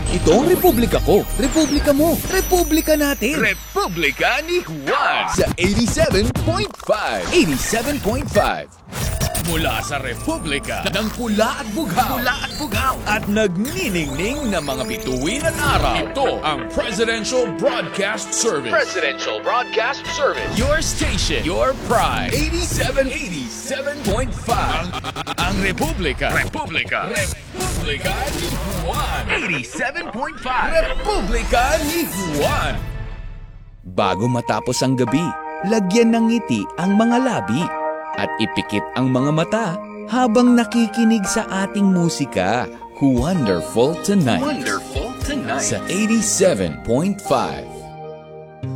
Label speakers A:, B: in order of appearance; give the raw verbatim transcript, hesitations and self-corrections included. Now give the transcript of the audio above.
A: Ito ang Republika ko, Republika mo, Republika natin.
B: Republika ni Juan
A: Sa eighty-seven point five. eighty-seven point five.
B: mula sa Republika
A: Ng pula at bughaw.
B: Pula at Bugaw
A: At nagniningning na mga bituin at araw.
B: Ito ang Presidential Broadcast Service.
C: Presidential Broadcast Service.
B: Your station, your pride.
A: eighty-seven, eighty-seven point five.
B: Ang Republika. Republika. Republika ni Juan.
C: eighty-seven point five.
A: Republika ni Juan. Bago matapos ang gabi, lagyan ng ngiti ang mga labi at ipikit ang mga mata habang nakikinig sa ating musika. Wonderful Tonight
C: Wonderful tonight.
A: sa eighty-seven point five.